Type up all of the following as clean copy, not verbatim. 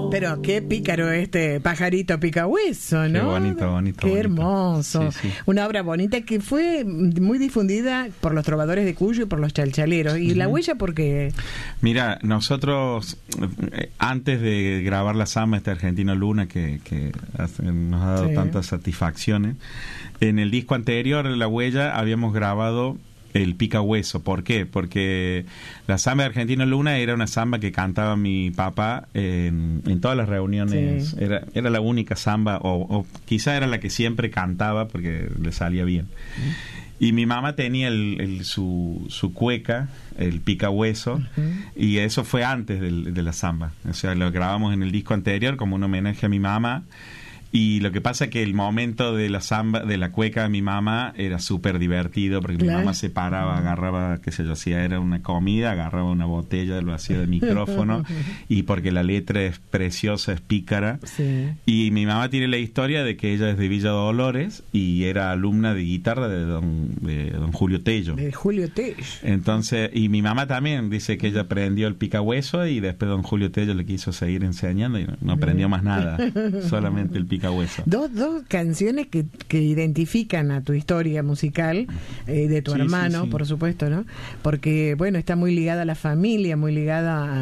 Pero qué pícaro este pajarito pica hueso, ¿no? Qué bonito, bonito. Qué bonito. hermoso. Sí, sí. Una obra bonita que fue muy difundida por los trovadores de Cuyo y por los chalchaleros. ¿Y La Huella por qué? Mira, nosotros, antes de grabar la samba, este Argentino Luna, que nos ha dado tantas satisfacciones, en el disco anterior, La Huella, habíamos grabado el pica hueso. ¿Por qué? Porque la samba de Argentino Luna era una samba que cantaba mi papá en todas las reuniones. Sí. Era la única samba, o quizá era la que siempre cantaba porque le salía bien. Y mi mamá tenía su cueca, el pica hueso, y eso fue antes de la samba. O sea, lo grabamos en el disco anterior como un homenaje a mi mamá. Y lo que pasa es que el momento de la samba, de la cueca de mi mamá, era súper divertido, porque mi mamá se paraba, agarraba, qué sé yo, si era una comida, agarraba una botella, lo hacía de micrófono, y porque la letra es preciosa, es pícara. Sí. Y mi mamá tiene la historia de que ella es de Villa Dolores y era alumna de guitarra de don Julio Tello. De Julio Tello. Entonces, y mi mamá también dice que ella aprendió el picahueso y después don Julio Tello le quiso seguir enseñando y no aprendió más nada, solamente el picahueso. Dos canciones que identifican a tu historia musical, de tu hermano, por supuesto, ¿no? Porque, bueno, está muy ligada a la familia, muy ligada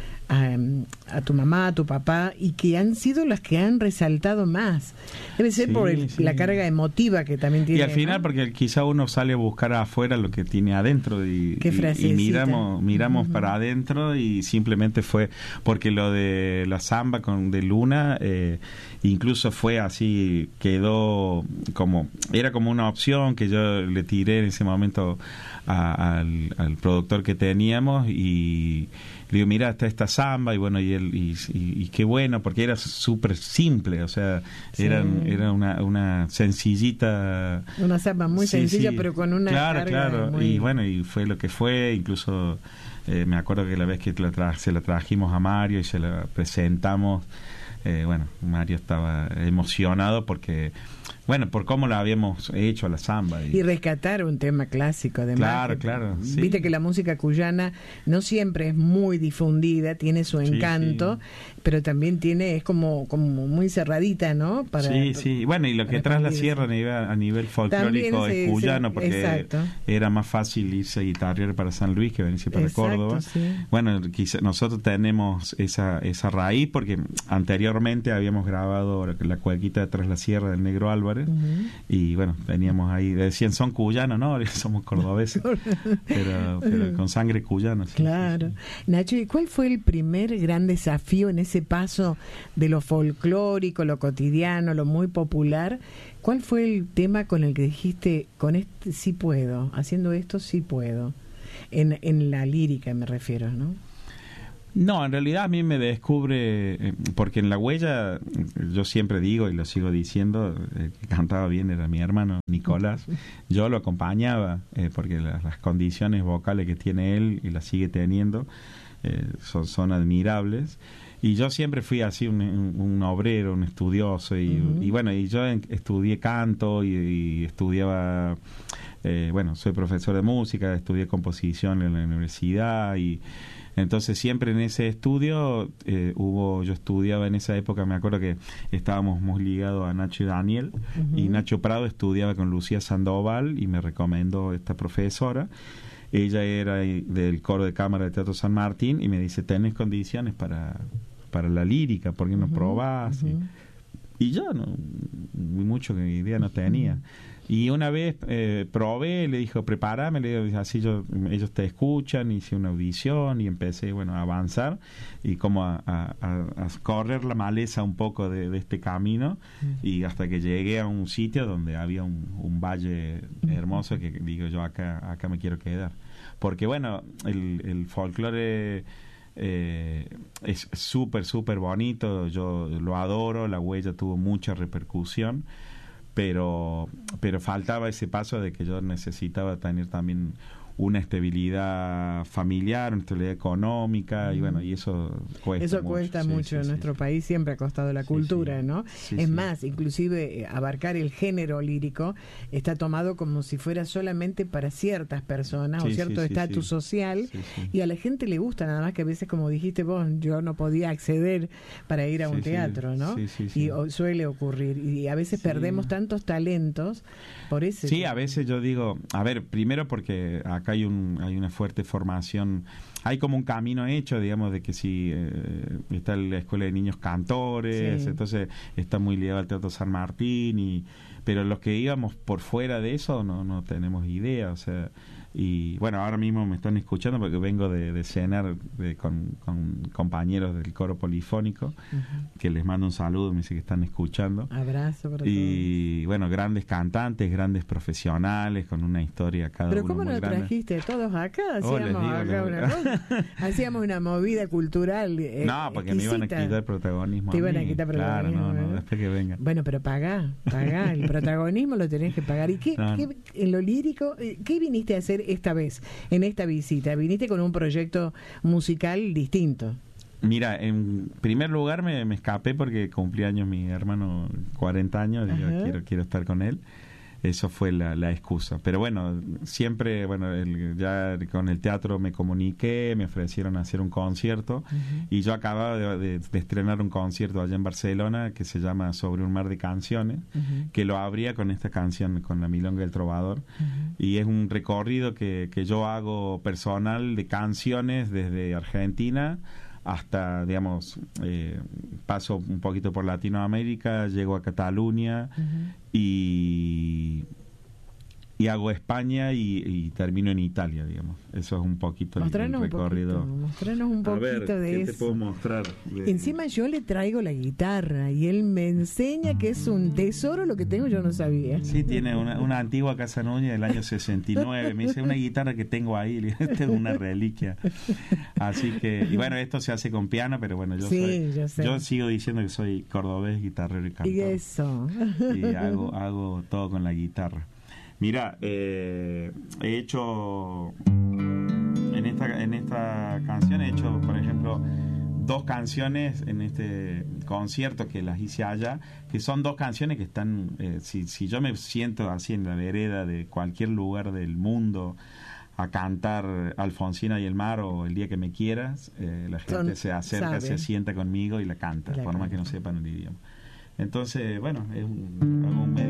a tu mamá, a tu papá, y que han sido las que han resaltado más. Debe ser por la carga emotiva que también tiene. Y al final, ¿no? Porque quizá uno sale a buscar afuera lo que tiene adentro y miramos para adentro, y simplemente fue porque lo de la samba de Luna incluso fue así, quedó era como una opción que yo le tiré en ese momento al productor que teníamos, y le digo, mira, está esta samba, y bueno, y qué bueno, porque era súper simple, o sea, era una sencillita, una samba muy sencilla, pero con una carga muy... Y bueno, y fue lo que fue. Incluso me acuerdo que la vez que se la trajimos a Mario y se la presentamos, bueno, Mario estaba emocionado porque, bueno, por cómo la habíamos hecho a la samba. Y rescatar un tema clásico, además. Claro. Sí. Viste que la música cuyana no siempre es muy difundida, tiene su encanto, pero también es como muy cerradita, ¿no? Sí. Bueno, y lo que Tras la Sierra a nivel folclórico es cuyano, porque era más fácil irse a guitarrear para San Luis que venirse para Córdoba. Sí. Bueno, nosotros tenemos esa raíz, porque anteriormente habíamos grabado la cuequita de Tras la Sierra del Negro Álvarez, y bueno, veníamos ahí, decían son cuyanos, no, somos cordobeses, pero con sangre cuyana. Claro. Nacho, ¿y cuál fue el primer gran desafío en ese paso de lo folclórico, lo cotidiano, lo muy popular? ¿Cuál fue el tema con el que dijiste, con este sí puedo, haciendo esto sí puedo? En la lírica me refiero, ¿no? No, en realidad a mí me descubre, porque en La Huella, yo siempre digo y lo sigo diciendo, el que cantaba bien era mi hermano Nicolás. Yo lo acompañaba, porque las condiciones vocales que tiene él y las sigue teniendo son admirables. Y yo siempre fui así un obrero, un estudioso, y bueno, y yo estudié canto y estudiaba, bueno, soy profesor de música, estudié composición en la universidad, y entonces siempre en ese estudio yo estudiaba en esa época, me acuerdo que estábamos muy ligados a Nacho y Daniel, y Nacho Prado estudiaba con Lucía Sandoval y me recomendó esta profesora. Ella era del coro de cámara de Teatro San Martín y me dice, tenés condiciones para la lírica, ¿por qué no probás? Y yo mucho idea no tenía. Y una vez probé, le dijo, prepárame, le digo, así ellos te escuchan, hice una audición y empecé, bueno, a avanzar y como a correr la maleza un poco de este camino, y hasta que llegué a un sitio donde había un valle hermoso que digo yo, acá me quiero quedar. Porque bueno, el folclore es súper, súper bonito, yo lo adoro, La Huella tuvo mucha repercusión, pero faltaba ese paso de que yo necesitaba tener también una estabilidad familiar, una estabilidad económica, y bueno, y eso cuesta eso cuesta mucho en nuestro país, siempre ha costado la cultura, ¿no? Es más, inclusive abarcar el género lírico está tomado como si fuera solamente para ciertas personas o cierto estatus social, y a la gente le gusta, nada más que a veces, como dijiste vos, yo no podía acceder para ir a un teatro, ¿no? Y suele ocurrir, y a veces perdemos tantos talentos por eso. Sí, a veces yo digo, a ver, primero porque acá hay una fuerte formación, hay como un camino hecho, digamos, de que si está la Escuela de Niños Cantores, entonces está muy ligado al Teatro San Martín, pero los que íbamos por fuera de eso no tenemos idea, o sea, y bueno, ahora mismo me están escuchando porque vengo de cenar con compañeros del coro polifónico, que les mando un saludo, me dice que están escuchando. Abrazo para y todos. Bueno, grandes cantantes, grandes profesionales, con una historia cada uno. Pero ¿cómo nos trajiste todos acá? Hacíamos una movida cultural. No, porque me iban a quitar protagonismo. Te iban a quitar protagonismo. Claro, no, después que vengan. Bueno, pero pagá, el protagonismo lo tenés que pagar. ¿Y qué en lo lírico, qué viniste a hacer esta vez, en esta visita? Viniste con un proyecto musical distinto. Mira, en primer lugar me escapé porque cumplí años mi hermano, 40 años, y yo quiero estar con él. Eso fue la excusa. Pero bueno, siempre, ya con el teatro me comuniqué, me ofrecieron hacer un concierto, y yo acababa de estrenar un concierto allá en Barcelona que se llama Sobre un mar de canciones, que lo abría con esta canción, con la Milonga del Trovador, y es un recorrido que yo hago personal de canciones desde Argentina hasta, digamos, paso un poquito por Latinoamérica, llego a Cataluña y hago España y termino en Italia, digamos. Eso es un poquito el recorrido. Mostranos un poquito de eso. ¿Qué te puedo mostrar? Encima yo le traigo la guitarra y él me enseña que es un tesoro lo que tengo, yo no sabía. Sí, tiene una antigua Casa Núñez del año 69. Me dice, una guitarra que tengo ahí, esta es una reliquia. Así que, y bueno, esto se hace con piano, pero bueno, yo sigo diciendo que soy cordobés, guitarrero y cantor. Y eso. Y hago todo con la guitarra. Mira, he hecho en esta canción, he hecho, por ejemplo, 2 canciones en este concierto que las hice allá, que son 2 canciones que están, si yo me siento así en la vereda de cualquier lugar del mundo a cantar Alfonsina y el mar o El día que me quieras, la gente se acerca, se sienta conmigo y la canta, por más que no sepan el idioma. Entonces, bueno, es algo medio